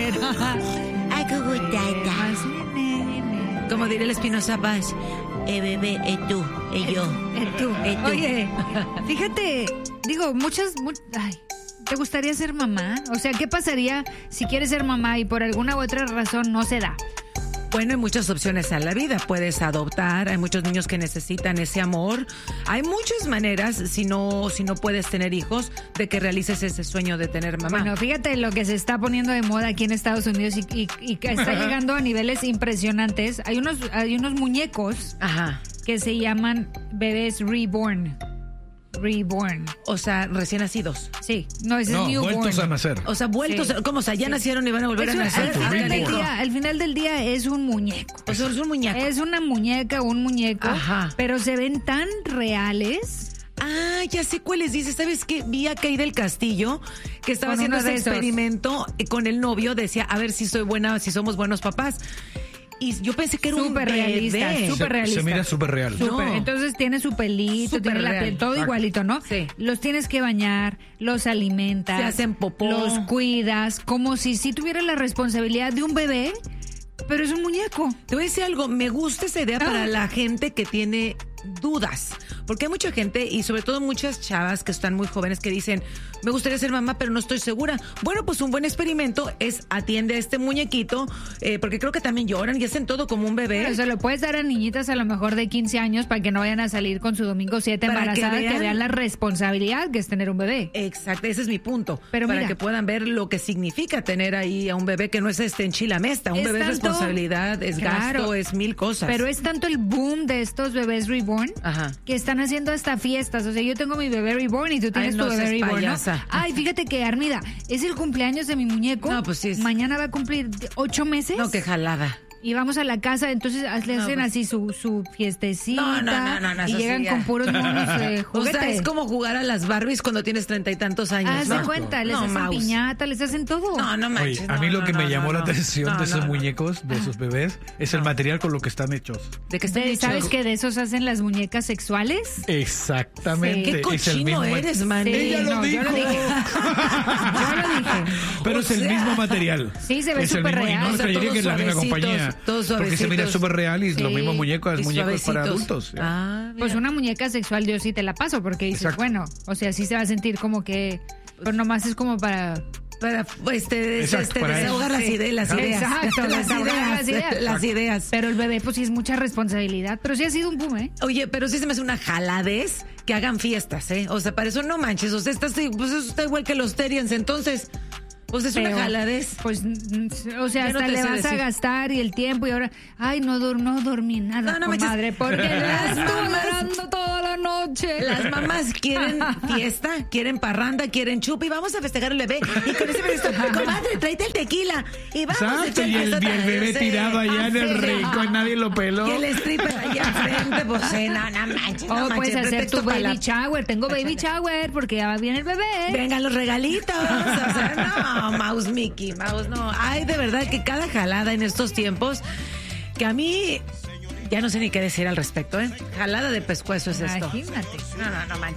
pero... Como diría el Espinosa Paz, bebé, tú, yo. Tú. Oye, fíjate, digo, ay, ¿te gustaría ser mamá? O sea, ¿qué pasaría si quieres ser mamá y por alguna u otra razón no se da? Bueno, hay muchas opciones en la vida. Puedes adoptar, hay muchos niños que necesitan ese amor. Hay muchas maneras, si no puedes tener hijos, de que realices ese sueño de tener mamá. Bueno, fíjate lo que se está poniendo de moda aquí en Estados Unidos y que está llegando a niveles impresionantes. Hay unos muñecos que se llaman bebés reborn. O sea, recién nacidos. Sí, no, ese es newborn. Vueltos a nacer. O sea, vueltos, ¿cómo? O sea, ya nacieron y van a volver a nacer. Al final del día es un muñeco. O sea, es un muñeco. Es una muñeca o un muñeco, pero se ven tan reales. Ah, ya sé cuáles dices. ¿Sabes qué? Vi a Kay del Castillo que estaba haciendo ese experimento con el novio. Decía, a ver si somos buenos papás. Y yo pensé que era súper realista, súper realista. Se mira súper real. No. Entonces tiene su pelito, tiene la piel, todo igualito, ¿no? Sí. Los tienes que bañar, los alimentas. Se hacen popó. Los cuidas, como si tuvieras la responsabilidad de un bebé, pero es un muñeco. Te voy a decir algo, me gusta esa idea para la gente que tiene dudas, porque hay mucha gente y sobre todo muchas chavas que están muy jóvenes que dicen, me gustaría ser mamá pero no estoy segura. Bueno, pues un buen experimento es atiende a este muñequito, porque creo que también lloran y hacen todo como un bebé. Pero se lo puedes dar a niñitas a lo mejor de 15 años para que no vayan a salir con su domingo 7 embarazadas, que vean la responsabilidad que es tener un bebé. Exacto, ese es mi punto. Pero para mira, que puedan ver lo que significa tener ahí a un bebé que no es enchilamesta, un bebé es responsabilidad, es gasto, es mil cosas. Pero es tanto el boom de estos bebés reborn que están haciendo hasta fiestas. O sea, yo tengo mi bebé reborn y tú tienes tu bebé reborn, ¿no? Ay, fíjate que, Armida, es el cumpleaños de mi muñeco. No, pues sí. Mañana va a cumplir 8 meses. No, qué jalada. Y vamos a la casa, entonces le hacen así su fiestecita. No, y llegan con puros monos juguetes. O sea, es como jugar a las Barbies cuando tienes 30 y tantos años. Haz de cuenta, les hacen piñata, les hacen todo. No manches. Oye, a mí lo que me llamó la atención de esos muñecos, de esos bebés, es el material con lo que están hechos. ¿De qué están hechos? ¿Sabes que de esos hacen las muñecas sexuales? Exactamente. Sí. Qué cochino eres, man. Sí, Ella lo dijo. Yo lo dije. Pero es el mismo material. Sí, se ve súper real. Y no me creería que es la misma compañía. Porque se mira súper real y los mismos muñecos para adultos. Pues una muñeca sexual yo sí te la paso porque dices, bueno, o sea, sí se va a sentir como que, pero nomás es como para desahogar las ideas. Exacto, las ideas. Pero el bebé, pues sí es mucha responsabilidad, pero sí ha sido un boom, ¿eh? Oye, pero sí se me hace una jaladez que hagan fiestas, ¿eh? O sea, para eso no manches, o sea, pues eso está igual que los Terians, entonces... Pues es una jaladez. Pues, o sea, hasta le vas a gastar y el tiempo y ahora, ay, no dormí nada, comadre, porque la estuve mirando toda la noche. Las mamás quieren fiesta, quieren parranda, quieren chupa y vamos a festejar el bebé. Y con ese bebé, comadre, tráete el tequila y vamos a echar y el bebé tirado allá en el rincón, nadie lo peló. Y el stripper allá enfrente, pues no manches. O puedes hacer tu baby shower. Tengo baby shower porque ya viene el bebé. Vengan los regalitos. O sea, no, Mouse, Mickey Mouse, no. Ay, de verdad que cada jalada en estos tiempos, que a mí ya no sé ni qué decir al respecto, ¿eh? Jalada de pescuezo es esto. Imagínate. No manches.